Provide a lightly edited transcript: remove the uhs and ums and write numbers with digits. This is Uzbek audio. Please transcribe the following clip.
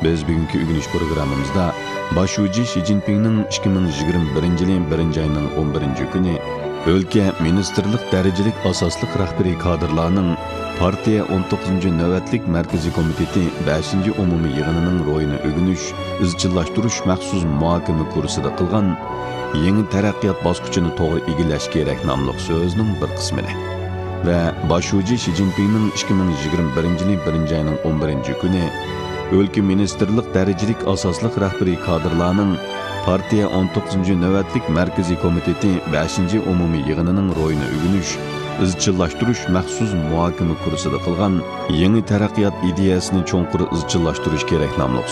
Biz bugünkü ügünüş programımızda Başuji Xi Jinping'nin 2021 yılın 1 ayının 11 günü ülke ministerlik derecelik asaslık rahbari kadrlarının partiya 19. növetlik Merkezi Komiteti 5. umumi yığınının royunu ügünüş, izchillashtirish maxsus muhokama kursida qilgan yangi taraqqiyot bosqichini to'g'ri egallash kerak nomli so'zning bir qismini va Başuji Xi Jinping'ning 2021 yilning 1 ayının 11 kuni ülke ministerlik derecelik asaslık rahbari kadrlarının partiya 19. növetlik Merkezi Komiteti 5. umumi yığınının royunu ügünüş, izchillashtirish maxsus muhokama kursida qilgan yangi taraqqiyot ideyasini cho'nqur izchillashtirish kerak nomli